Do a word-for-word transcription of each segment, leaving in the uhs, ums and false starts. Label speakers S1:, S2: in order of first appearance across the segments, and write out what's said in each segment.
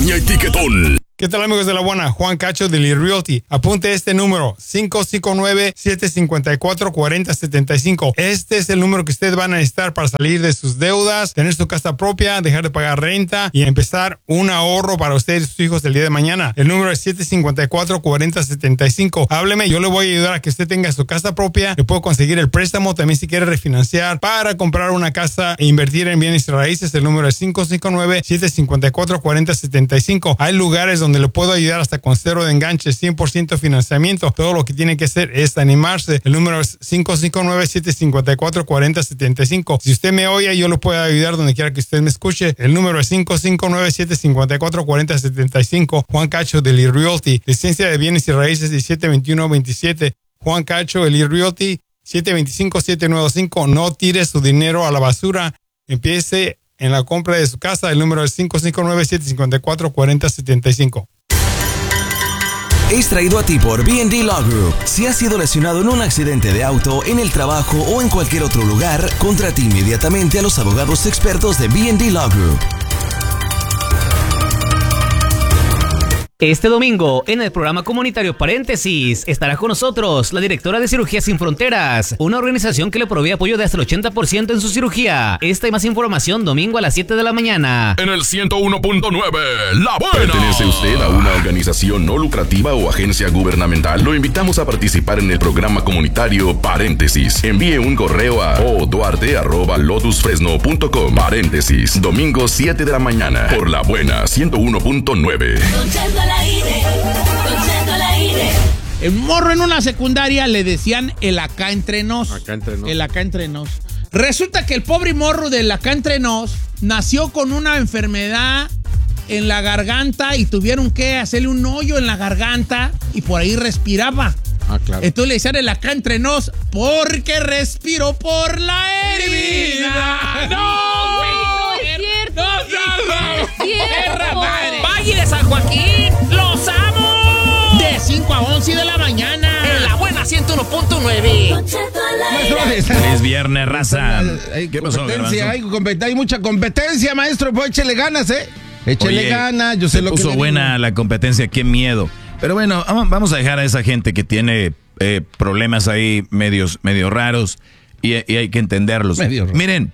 S1: Piña y Tiquetón.
S2: ¿Qué tal, amigos de La Buena? Juan Cacho de Lee Realty. Apunte este número, cinco cinco nueve, siete cinco cuatro, cuatro cero siete cinco. Este es el número que ustedes van a necesitar para salir de sus deudas, tener su casa propia, dejar de pagar renta y empezar un ahorro para ustedes y sus hijos el día de mañana. El número es siete cinco cuatro, cuatro cero siete cinco. Hábleme, yo le voy a ayudar a que usted tenga su casa propia. Le puedo conseguir el préstamo también si quiere refinanciar para comprar una casa e invertir en bienes y raíces. El número es cinco cinco nueve, siete cinco cuatro, cuatro cero siete cinco. Hay lugares donde donde le puedo ayudar hasta con cero de enganche, cien por ciento financiamiento. Todo lo que tiene que hacer es animarse. El número es cinco cinco nueve, siete cinco cuatro, cuatro cero siete cinco. Si usted me oye, yo lo puedo ayudar donde quiera que usted me escuche. El número es cinco cinco nueve, siete cinco cuatro, cuatro cero siete cinco. Juan Cacho de Lee Realty. Licencia de bienes y raíces diecisiete veintiuno veintisiete. Juan Cacho de Lee Realty. siete dos cinco, siete nueve cinco. No tire su dinero a la basura. Empiece en la compra de su casa. El número es cinco cinco nueve, siete cinco cuatro, cuatro cero siete cinco.
S3: Es traído a ti por B and D Law Group. Si has sido lesionado en un accidente de auto, en el trabajo o en cualquier otro lugar, contrate inmediatamente a los abogados expertos de B and D Law Group.
S4: Este domingo, en el programa comunitario Paréntesis, estará con nosotros la directora de Cirugía Sin Fronteras, una organización que le provee apoyo de hasta el ochenta por ciento en su cirugía. Esta y más información domingo a las siete de la mañana.
S1: En el ciento uno punto nueve, La Buena.
S5: ¿Pertenece usted a una organización no lucrativa o agencia gubernamental? Lo invitamos a participar en el programa comunitario Paréntesis. Envíe un correo a oduarte arroba lotus fresno punto com. Paréntesis, domingo siete de la mañana, por La Buena ciento uno punto nueve.
S6: El morro en una secundaria le decían el acá entre nos.
S7: Acá entre nos.
S6: El acá entre nos. Resulta que el pobre morro del acá entre nos nació con una enfermedad en la garganta y tuvieron que hacerle un hoyo en la garganta y por ahí respiraba.
S7: Ah, claro.
S6: Entonces le decían el acá entre nos porque respiró por la herida. ¡No!
S8: Es cierto.
S6: ¡No, no, no!
S8: Es cierto.
S6: ¡Perra madre!
S4: Valle de San Joaquín, los amo.
S6: De cinco a once de la mañana.
S4: En La Buena ciento uno punto nueve.
S9: Es viernes, raza.
S7: Hay
S9: ¿Qué pasó,
S7: competencia,
S9: Garbanzo?
S7: hay, compet- hay mucha competencia, maestro. Pues échele ganas, ¿eh? Échele
S9: Oye,
S7: ganas. Yo sé
S9: se
S7: lo que
S9: puso
S7: le
S9: buena
S7: digo.
S9: la competencia, qué miedo. Pero bueno, vamos vamos a dejar a esa gente que tiene eh, problemas ahí medios, medio raros y, y hay que entenderlos.
S7: Medio raro.
S9: Miren,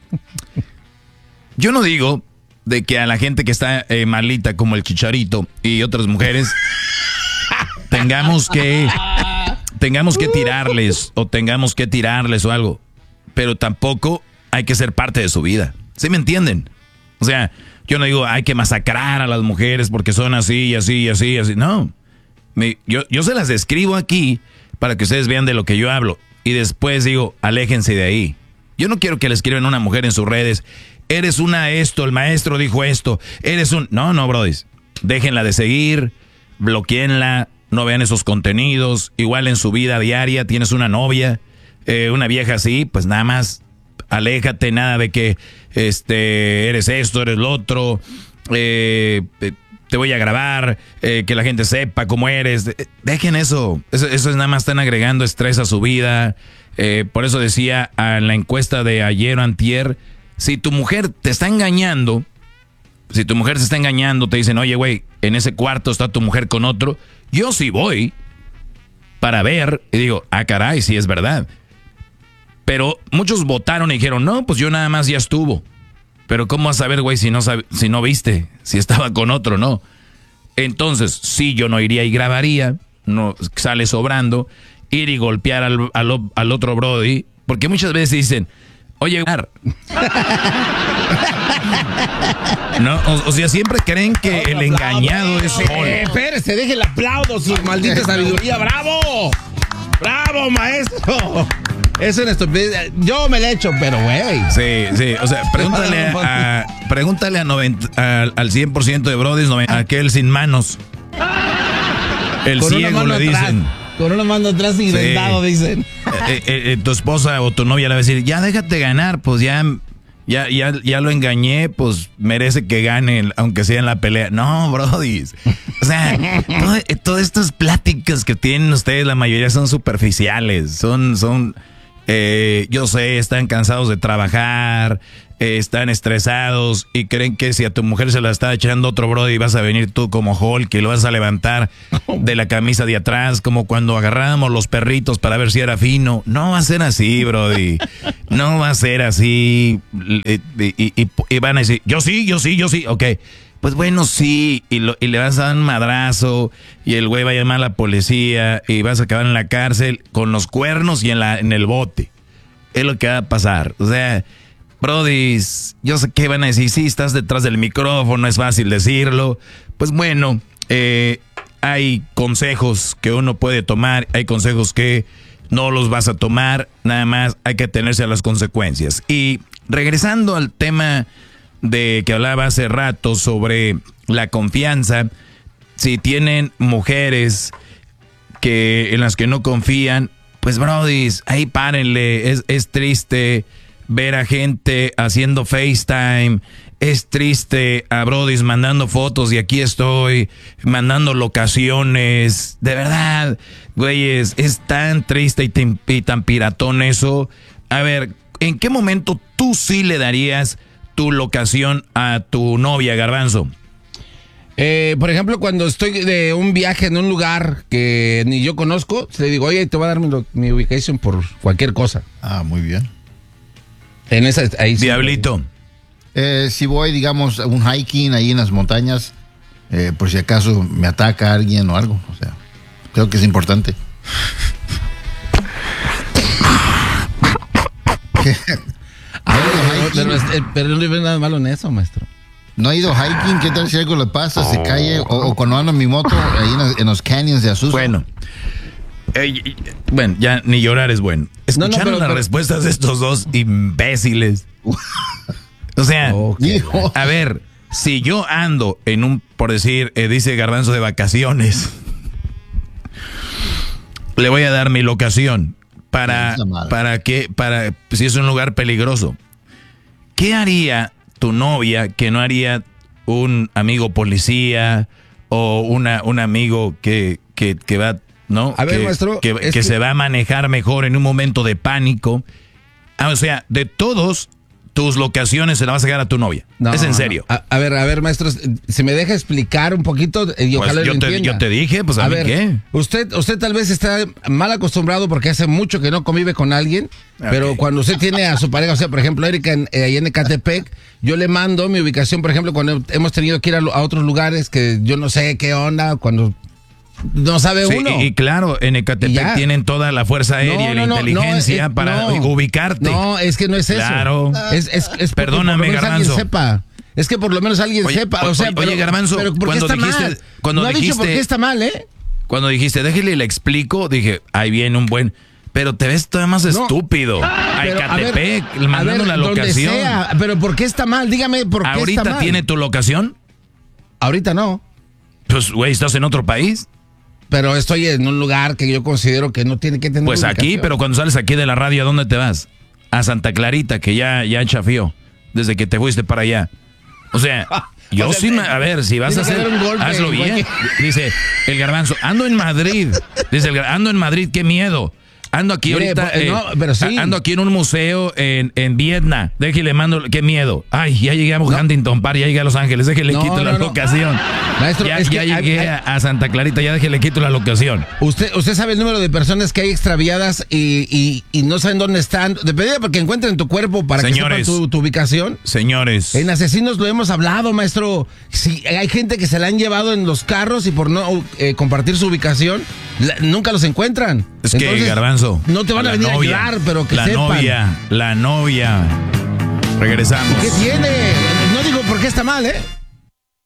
S9: yo no digo de que a la gente que está eh, malita como el Chicharito y otras mujeres tengamos que tengamos que tirarles o tengamos que tirarles o algo, pero tampoco hay que ser parte de su vida. ¿Sí me entienden? O sea, yo no digo hay que masacrar a las mujeres porque son así y así y así y así. No. Me, yo, yo se las describo aquí para que ustedes vean de lo que yo hablo. Y después digo, aléjense de ahí. Yo no quiero que le escriban a una mujer en sus redes. Eres una esto, el maestro dijo esto. Eres un... No, no, brodis. Déjenla de seguir, bloqueenla, no vean esos contenidos. Igual en su vida diaria tienes una novia, eh, una vieja así, pues nada más aléjate, nada de que este eres esto, eres lo otro. Eh... eh te voy a grabar, eh, que la gente sepa cómo eres. Dejen eso. Eso, eso es nada más, están agregando estrés a su vida. Eh, por eso decía en la encuesta de ayer o antier, si tu mujer te está engañando, si tu mujer se está engañando, te dicen, oye, güey, en ese cuarto está tu mujer con otro, yo sí voy para ver. Y digo, ah, caray, sí es verdad. Pero muchos votaron y dijeron, no, pues yo nada más ya estuvo. Pero ¿cómo vas a saber, güey, si no sab- si no viste, si estaba con otro, no? Entonces, sí, yo no iría y grabaría, no sale sobrando, ir y golpear al, al, al otro brody, porque muchas veces dicen, oye, no, o, o sea, siempre creen que el engañado es Paul.
S7: Eh, espérese, deje el aplauso, su maldita sabiduría. ¡Bravo! ¡Bravo, maestro! Eso es estupidez. Yo me le echo, pero güey.
S9: Sí, sí, o sea, pregúntale a, pregúntale a noventa, a, al cien por ciento de brodis, a aquel sin manos. El
S7: Con una
S9: ciego
S7: mano
S9: le
S7: atrás,
S9: dicen.
S7: Con una mano atrás y
S9: Sí.
S7: vendado, dicen.
S9: Eh, eh, eh, tu esposa o tu novia le va a decir, ya déjate ganar, pues ya, ya, ya, ya lo engañé, pues merece que gane, aunque sea en la pelea. No, brodis. O sea, todo, eh, todas estas pláticas que tienen ustedes, la mayoría son superficiales, son, son, eh, yo sé, están cansados de trabajar, eh, están estresados y creen que si a tu mujer se la está echando otro brody vas a venir tú como Hulk y lo vas a levantar de la camisa de atrás, como cuando agarrábamos los perritos para ver si era fino. No va a ser así, brody. No va a ser así. Y, y, y, y van a decir, yo sí, yo sí, yo sí. Ok, pues bueno, sí. Y, lo, y le vas a dar un madrazo y el güey va a llamar a la policía y vas a acabar en la cárcel con los cuernos y en, la, en el bote. Es lo que va a pasar. O sea, brody, yo sé que van a decir, sí, estás detrás del micrófono, es fácil decirlo. Pues bueno, eh, hay consejos que uno puede tomar, hay consejos que no los vas a tomar, nada más hay que atenerse a las consecuencias. Y regresando al tema de que hablaba hace rato sobre la confianza, si tienen mujeres que en las que no confían, pues brodis, ahí párenle. Es, es triste ver a gente haciendo FaceTime, es triste a brodis mandando fotos y aquí estoy, mandando locaciones. De verdad, güeyes, es tan triste y tan, y tan piratón eso. A ver, ¿en qué momento tú sí le darías tu locación a tu novia, Garbanzo?
S7: Eh, por ejemplo, cuando estoy de un viaje en un lugar que ni yo conozco, le digo, oye, te voy a dar mi, lo- mi ubicación por cualquier cosa.
S10: Ah, muy bien.
S7: En esa, ahí sí.
S9: Diablito.
S10: Eh, si voy, digamos, a un hiking ahí en las montañas, eh, por si acaso me ataca alguien o algo, o sea, creo que es importante.
S7: Ah, pero, pero, este, pero no le veo nada malo en eso, maestro.
S10: ¿No ha ido hiking? ¿Qué tal si algo le pasa, se cae? O, o cuando ando en mi moto, ahí en los, en los canyons de Azusa.
S9: Bueno. Eh, eh, bueno, ya ni llorar es bueno. ¿Escucharon
S7: No, no, pero-
S9: las
S7: pero-
S9: respuestas de estos dos imbéciles? O sea,
S7: Okay.
S10: Hijo.
S9: a ver, si yo ando en un, por decir, eh, dice Garbanzo, de vacaciones, le voy a dar mi locación para,
S10: Esa madre.
S9: para que, para, si es un lugar peligroso. ¿Qué haría tu novia que no haría un amigo policía o una, un amigo que, que, que va, ¿no?
S7: A ver,
S9: que,
S7: maestro,
S9: que,
S7: es
S9: que
S7: que-
S9: se va a manejar mejor en un momento de pánico? Ah, o sea, de todos, tus locaciones se las vas a sacar a tu novia.
S7: No,
S9: es en
S7: no.
S9: serio.
S7: A, a ver, a ver, maestro, si me deja explicar un poquito y
S9: Pues
S7: ojalá
S9: yo,
S7: lo
S9: te,
S7: entienda.
S9: yo te dije, pues a,
S7: A
S9: mí
S7: ver,
S9: qué.
S7: usted, usted tal vez está mal acostumbrado porque hace mucho que no convive con alguien,
S9: Ok.
S7: pero cuando usted tiene a su pareja, o sea, por ejemplo, Erika en, eh, ahí en Ecatepec, yo le mando mi ubicación, por ejemplo, cuando hemos tenido que ir a, lo- a otros lugares que yo no sé qué onda, cuando no sabe
S9: Sí,
S7: uno.
S9: y, y claro, en
S7: Y
S9: Ecatepec
S7: ya.
S9: tienen toda la fuerza aérea y la
S7: no,
S9: inteligencia
S7: es-
S9: para
S7: no.
S9: ubicarte.
S7: No, es que no es eso.
S9: Claro.
S7: Es, es, es porque
S9: Perdóname,
S7: por lo menos alguien
S9: Garbanzo.
S7: sepa. Es que por lo menos alguien
S9: Oye,
S7: sepa.
S9: o-
S7: O sea,
S9: oye,
S7: pero,
S9: Garbanzo,
S7: pero ¿por qué
S9: cuando
S7: está
S9: dijiste-
S7: mal?
S9: cuando
S7: no ha dicho por
S9: dijiste-
S7: qué está mal, ¿eh?
S9: Cuando dijiste, déjele y le explico, dije, ahí viene un buen... Pero te ves todavía más
S7: No.
S9: estúpido. A
S7: Pero, a ver,
S9: Ecatepec,
S7: a
S9: mandando
S7: ver,
S9: la
S7: donde
S9: locación.
S7: sea, pero ¿por qué está mal? Dígame por qué está
S9: ¿Ahorita
S7: mal.
S9: tiene tu locación?
S7: Ahorita no.
S9: Pues, güey, ¿estás en otro país?
S7: Pero estoy en un lugar que yo considero que no tiene que tener
S9: Pues aquí,
S7: ubicación.
S9: pero cuando sales aquí de la radio, ¿a dónde te vas? A Santa Clarita, que ya, ya chafió, desde que te fuiste para allá. O sea, yo
S7: O sea,
S9: sí, me- a ver, si vas a
S7: tiene que
S9: hacer,
S7: haber un golpe,
S9: hazlo bien.
S7: güey.
S9: Dice el Garbanzo, ando en Madrid. Dice el Gar- ando en Madrid, qué miedo. Ando aquí
S7: Mire,
S9: ahorita,
S7: eh,
S9: eh,
S7: no, pero sí.
S9: a- ando aquí en un museo en, en Vietnam. Déjale, mando, qué miedo. Ay, ya llegué a Huntington Park, ya llegué a Los Ángeles, déjale,
S7: No,
S9: quito
S7: no,
S9: la
S7: no.
S9: locación.
S7: Maestro,
S9: ya
S7: es que
S9: ya
S7: hay-
S9: llegué
S7: hay-
S9: a, a Santa Clarita, ya déjale, quito la locación.
S7: Usted, usted sabe el número de personas que hay extraviadas y, y, y no saben dónde están. Depende porque encuentren tu cuerpo para
S9: Señores.
S7: que sepan tu, tu ubicación.
S9: Señores.
S7: En Asesinos lo hemos hablado, maestro. Si hay gente que se la han llevado en los carros y por no eh, compartir su ubicación, la- nunca los encuentran.
S9: Es que,
S7: Entonces,
S9: Garbanzo.
S7: no te van a
S9: la
S7: venir
S9: novia,
S7: a ayudar, pero que
S9: La
S7: sepan.
S9: novia, la novia. Regresamos.
S7: ¿Qué tiene? No digo por qué está mal, ¿eh?